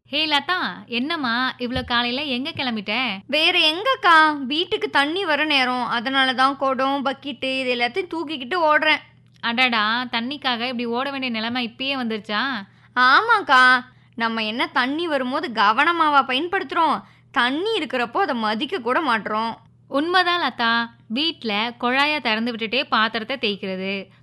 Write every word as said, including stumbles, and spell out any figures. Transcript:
ஹே லதா, என்னம்மா இவ்ளோ காலையில எங்க கிளம்பிட்ட? வேற எங்கக்கா? வீட்டுக்கு தண்ணி வர நேரம். அதனால தான் குடம், பக்கெட்டு இது எல்லாத்தையும் தூக்கிக்கிட்டு ஓடுறேன். அடடா! தண்ணிக்காக இப்படி ஓட வேண்டிய நிலைமை இப்பயே வந்துருச்சா? ஆமாக்கா. நம்ம என்ன தண்ணி வரும்போது கவனமாவா பயன்படுத்துறோம்? தண்ணி இருக்கிறப்போ அத மதிக்க கூட மாட்றோம். உண்மதான் லதா. வீட்ல குழாய திறந்து விட்டுட்டே பாத்திரத்த தேய்க்கிறது,